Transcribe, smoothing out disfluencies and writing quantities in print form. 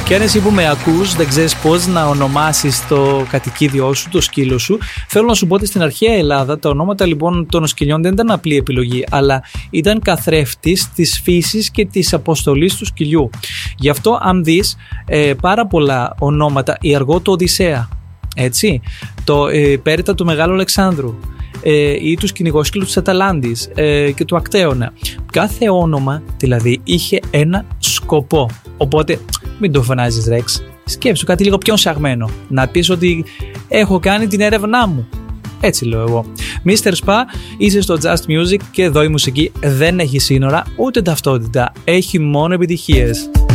Και αν εσύ που με ακούς δεν ξέρεις πώς να ονομάσεις το κατοικίδιό σου, το σκύλο σου, θέλω να σου πω ότι στην αρχαία Ελλάδα τα ονόματα λοιπόν των σκυλιών δεν ήταν απλή επιλογή, αλλά ήταν καθρέφτης της φύσης και της αποστολής του σκυλιού. Γι' αυτό αν δεις πάρα πολλά ονόματα, η αργό του Οδυσσέα, έτσι, το πέριτα του Μεγάλου Αλεξάνδρου, ή τους κυνηγόσκυλους της Αταλάντης και του Ακτέωνα. Κάθε όνομα δηλαδή είχε ένα σκοπό. Οπότε μην το φωνάζεις Ρεξ. Σκέψου κάτι λίγο πιο σαγμένο. Να πεις ότι έχω κάνει την έρευνά μου. Έτσι λέω εγώ. Mr. Spa, είσαι στο Just Music και εδώ η μουσική δεν έχει σύνορα ούτε ταυτότητα. Έχει μόνο επιτυχίες.